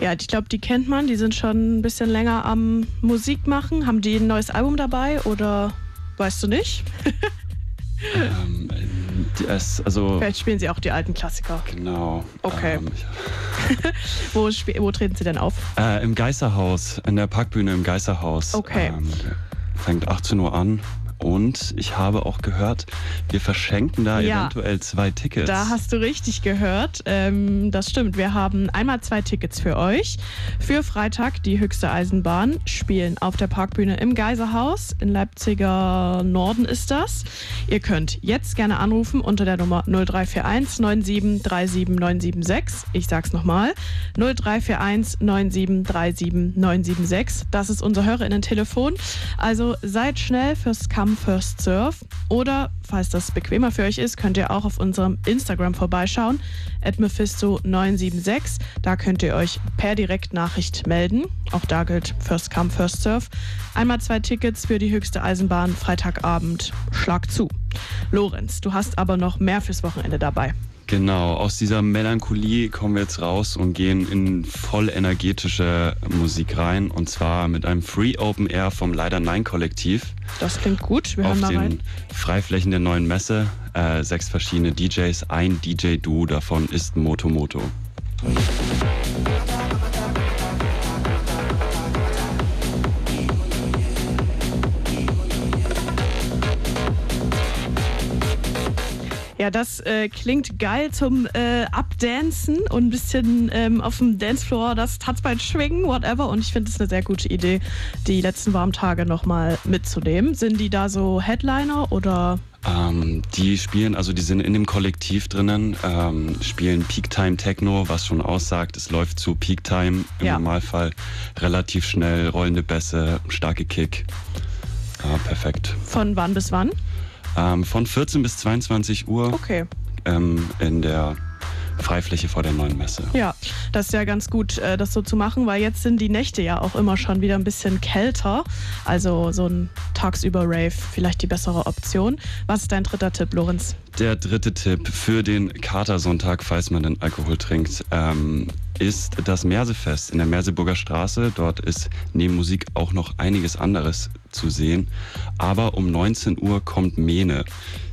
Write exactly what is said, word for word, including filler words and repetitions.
Ja, ich glaube, die kennt man. Die sind schon ein bisschen länger am Musik machen. Haben die ein neues Album dabei oder weißt du nicht? ähm, das, also Vielleicht spielen sie auch die alten Klassiker. Genau. Okay. Ähm, wo, sp- wo treten sie denn auf? äh, Im Geisterhaus, in der Parkbühne im Geisterhaus. Okay. Ähm, fängt achtzehn Uhr an. Und ich habe auch gehört, wir verschenken da Ja, eventuell zwei Tickets. Da hast du richtig gehört. Ähm, das stimmt. Wir haben einmal zwei Tickets für euch. Für Freitag die höchste Eisenbahn spielen auf der Parkbühne im Geiserhaus. In Leipziger Norden ist das. Ihr könnt jetzt gerne anrufen unter der Nummer null drei vier eins neun sieben drei sieben neun sieben sechs. Ich sag's nochmal. null drei vier eins neun sieben drei sieben neun sieben sechs. Das ist unser HörerInnen-Telefon. Also seid schnell fürs Come First Serve. Oder, falls das bequemer für euch ist, könnt ihr auch auf unserem Instagram vorbeischauen. at mephisto neun sieben sechs. Da könnt ihr euch per Direktnachricht melden. Auch da gilt First Come, First Serve. Einmal zwei Tickets für die höchste Eisenbahn, Freitagabend. Schlag zu. Lorenz, du hast aber noch mehr fürs Wochenende dabei. Genau, aus dieser Melancholie kommen wir jetzt raus und gehen in voll energetische Musik rein. Und zwar mit einem Free Open Air vom Leider Nein Kollektiv. Das klingt gut, wir auf hören mal den rein. Freiflächen der neuen Messe. Äh, sechs verschiedene D Js, ein D J-Duo davon ist Moto Moto. Ja, das äh, klingt geil zum äh, Abdancen und ein bisschen ähm, auf dem Dancefloor das Tanzbein schwingen, whatever. Und ich finde es eine sehr gute Idee, die letzten warmen Tage nochmal mitzunehmen. Sind die da so Headliner oder? Ähm, die spielen, also die sind in dem Kollektiv drinnen, ähm, spielen Peak Time Techno, was schon aussagt, es läuft zu Peak Time im Ja. Normalfall relativ schnell, rollende Bässe, starke Kick. Ja, perfekt. Von wann bis wann? Ähm, von vierzehn bis zweiundzwanzig Uhr Okay. ähm, in der Freifläche vor der neuen Messe. Ja, das ist ja ganz gut, äh, das so zu machen, weil jetzt sind die Nächte ja auch immer schon wieder ein bisschen kälter. Also so ein Tagsüber-Rave vielleicht die bessere Option. Was ist dein dritter Tipp, Lorenz? Der dritte Tipp für den Katersonntag, falls man den Alkohol trinkt, ähm, ist das Mersefest in der Merseburger Straße. Dort ist neben Musik auch noch einiges anderes zu sehen. Aber um neunzehn Uhr kommt Mene.